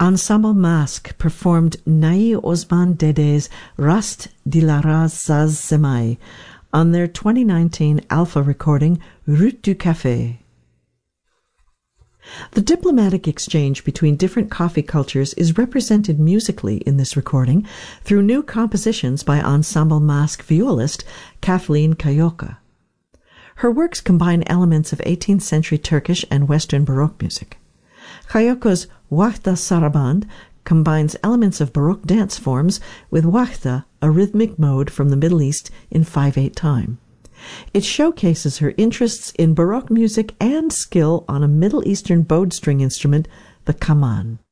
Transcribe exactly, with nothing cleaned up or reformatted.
Ensemble Masque performed Nai Osman Dede's Rast Dilara Zaz Semai on their twenty nineteen Alpha recording Route du Café. The diplomatic exchange between different coffee cultures is represented musically in this recording through new compositions by Ensemble Masque violist Kathleen Kayoka. Her works combine elements of eighteenth century Turkish and Western Baroque music. Kayoka's Wahda Saraband combines elements of Baroque dance forms with Wahda, a rhythmic mode from the Middle East in five eight time. It showcases her interests in Baroque music and skill on a Middle Eastern bowed string instrument, the kaman.